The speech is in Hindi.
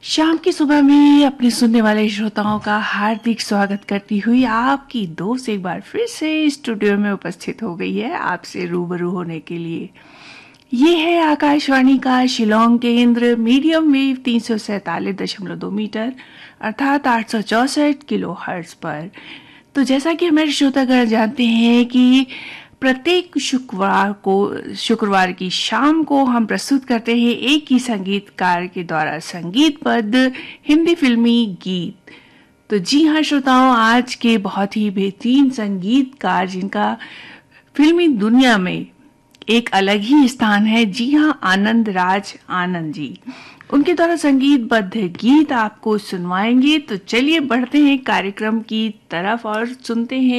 शाम की सुबह में अपने सुनने वाले श्रोताओं का हार्दिक स्वागत करती हुई आपकी दोस्त एक बार फिर से स्टूडियो में उपस्थित हो गई है आपसे रूबरू होने के लिए। ये है आकाशवाणी का शिलोंग केंद्र मीडियम वेव 347.2 मीटर अर्थात 864 किलो हर्ट्ज पर। तो जैसा कि हमारे श्रोतागण जानते हैं कि प्रत्येक शुक्रवार की शाम को हम प्रस्तुत करते हैं एक ही संगीतकार के द्वारा संगीतबद्ध हिंदी फिल्मी गीत। तो जी हाँ श्रोताओं, आज के बहुत ही बेहतरीन संगीतकार जिनका फिल्मी दुनिया में एक अलग ही स्थान है, जी हाँ, आनंद राज आनंद जी, उनके द्वारा संगीतबद्ध गीत आपको सुनवाएंगे। तो चलिए बढ़ते हैं कार्यक्रम की तरफ और सुनते हैं